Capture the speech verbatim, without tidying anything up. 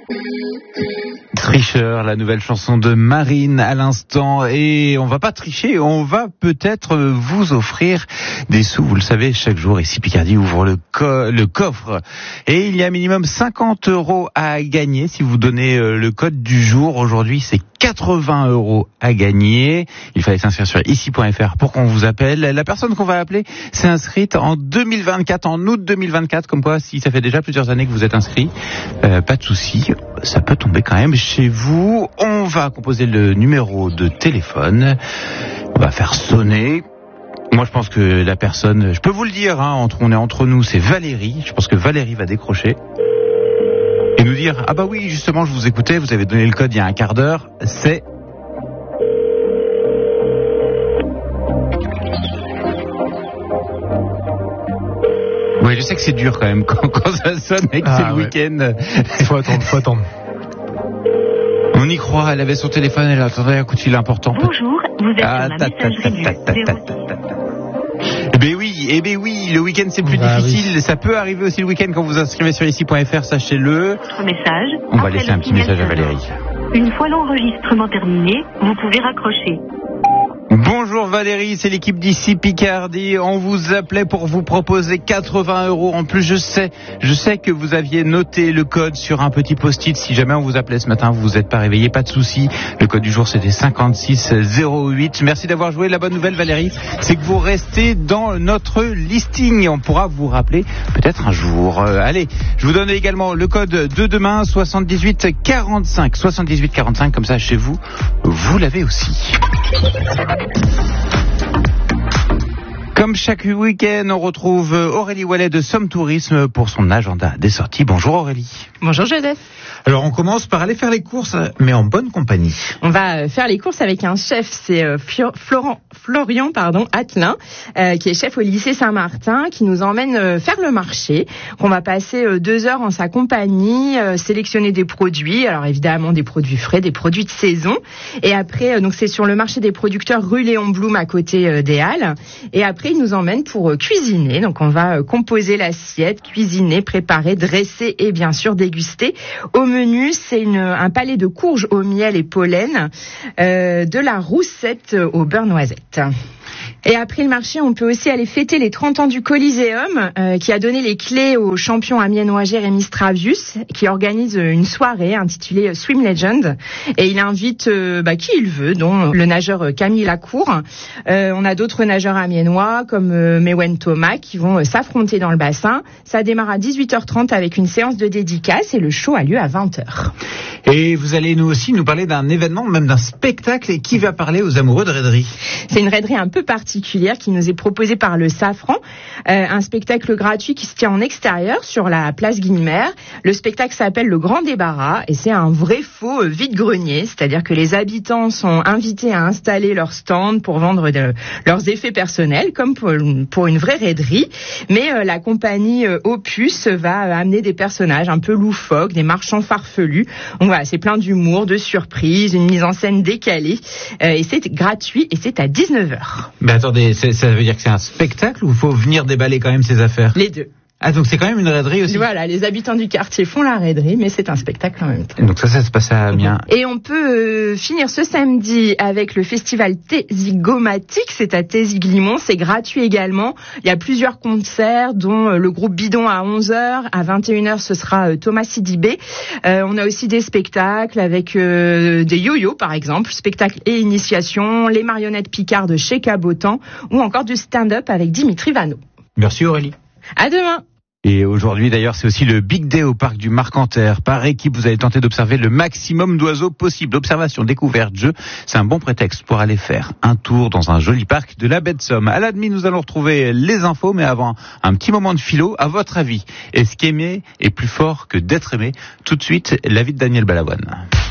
Tricheur, la nouvelle chanson de Marine à l'instant, et on va pas tricher, on va peut-être vous offrir des sous. Vous le savez, chaque jour ici Picardie ouvre le, co- le coffre et il y a minimum cinquante euros à gagner si vous donnez le code du jour. Aujourd'hui, c'est quatre-vingts euros à gagner. Il fallait s'inscrire sur ici point f r pour qu'on vous appelle. La personne qu'on va appeler s'est inscrite en deux mille vingt-quatre, en août deux mille vingt-quatre, comme quoi si ça fait déjà plusieurs années que vous êtes inscrit, euh, pas de souci, ça peut tomber quand même chez vous. On va composer le numéro de téléphone, on va faire sonner. Moi je pense que la personne, je peux vous le dire, hein, entre, on est entre nous, c'est Valérie. Je pense que Valérie va décrocher et nous dire, ah bah oui, justement, je vous écoutais, vous avez donné le code il y a un quart d'heure, c'est... Oui, je sais que c'est dur quand même quand, quand ça sonne et que ah, c'est le ouais. week-end. Il faut attendre, faut attendre. On y croit, elle avait son téléphone, elle attendait un coup de fil important. Bonjour, vous êtes ah, sur la messagerie du Eh ben oui, eh ben oui, le week-end c'est plus bah, difficile. Oui. Ça peut arriver aussi le week-end quand vous vous inscrivez sur ici point f r, sachez-le. Votre message. On va laisser un petit message à Valérie. Une fois l'enregistrement terminé, vous pouvez raccrocher. Bonjour Valérie, c'est l'équipe d'ici Picardie. On vous appelait pour vous proposer quatre-vingts euros. En plus, je sais, je sais que vous aviez noté le code sur un petit post-it. Si jamais on vous appelait ce matin, vous vous êtes pas réveillé, pas de souci. Le code du jour, c'était cinquante-six zéro huit. Merci d'avoir joué. La bonne nouvelle, Valérie, c'est que vous restez dans notre listing. On pourra vous rappeler peut-être un jour. Euh, allez, je vous donne également le code de demain, soixante-dix-huit quarante-cinq. soixante-dix-huit quarante-cinq, comme ça, chez vous, vous l'avez aussi. Comme chaque week-end, on retrouve Aurélie Wallet de Somme Tourisme pour son agenda des sorties. Bonjour Aurélie. Bonjour Joseph. Alors on commence par aller faire les courses, mais en bonne compagnie. On va faire les courses avec un chef, c'est Florent, Florian pardon, Attelin, euh, qui est chef au lycée Saint-Martin, qui nous emmène euh, faire le marché. On va passer euh, deux heures en sa compagnie, euh, sélectionner des produits, alors évidemment des produits frais, des produits de saison. Et après, euh, donc c'est sur le marché des producteurs rue Léon Blum à côté euh, des Halles. Et après, il nous emmène pour euh, cuisiner. Donc on va euh, composer l'assiette, cuisiner, préparer, dresser et bien sûr déguster. Au menu, c'est une, un palais de courges au miel et pollen, euh, de la roussette au beurre noisette. Et après le marché, on peut aussi aller fêter les trente ans du Coliseum, euh, qui a donné les clés au champion amiénois Jérémy Stravius, qui organise une soirée intitulée Swim Legend. Et il invite euh, bah, qui il veut, dont le nageur Camille Lacour. Euh, on a d'autres nageurs amiénois, comme euh, Mewen Thomas, qui vont euh, s'affronter dans le bassin. Ça démarre à dix-huit heures trente avec une séance de dédicace et le show a lieu à vingt heures. Et vous allez nous aussi nous parler d'un événement, même d'un spectacle, et qui va parler aux amoureux de raiderie. C'est une raiderie un peu particulière qui nous est proposée par le Safran, euh, un spectacle gratuit qui se tient en extérieur sur la place Guillemère. Le spectacle s'appelle Le Grand Débarras et c'est un vrai faux euh, vide-grenier, c'est-à-dire que les habitants sont invités à installer leur stand pour vendre de, leurs effets personnels, comme pour, pour une vraie raiderie, mais euh, la compagnie euh, Opus va euh, amener des personnages un peu loufoques, des marchands farfelus. Donc voilà, c'est plein d'humour, de surprises, une mise en scène décalée, euh, et c'est gratuit et c'est à dix-neuf heures. Mais attendez, c'est, ça veut dire que c'est un spectacle ou il faut venir déballer quand même ses affaires? Les deux. Ah, donc c'est quand même une raiderie aussi. Voilà, les habitants du quartier font la raiderie, mais c'est un spectacle en même temps. Et donc ça, ça se passe à Amiens. Et on peut euh, finir ce samedi avec le festival Tézigomatique, c'est à Téziglimont, c'est gratuit également. Il y a plusieurs concerts, dont euh, le groupe Bidon à onze heures, à vingt et une heures ce sera euh, Thomas Sidibé. Euh, on a aussi des spectacles avec euh, des yo-yo par exemple, spectacle et initiation, les marionnettes Picard de chez Cabotan, ou encore du stand-up avec Dimitri Vanneau. Merci Aurélie. À demain. Et aujourd'hui, d'ailleurs, c'est aussi le Big Day au parc du Marcanterre. Par équipe, vous allez tenter d'observer le maximum d'oiseaux possible. Observation, découverte, jeu, c'est un bon prétexte pour aller faire un tour dans un joli parc de la baie de Somme. À l'admi, nous allons retrouver les infos, mais avant un petit moment de philo. À votre avis, est-ce qu'aimer est plus fort que d'être aimé? Tout de suite, l'avis de Daniel Balavoine.